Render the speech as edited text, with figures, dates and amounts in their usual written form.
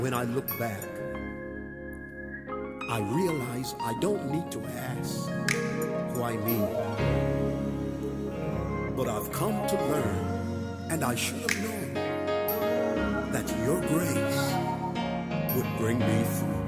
When I look back, I realize I don't need to ask why me. But I've come to learn, and I should have known, that your grace would bring me through.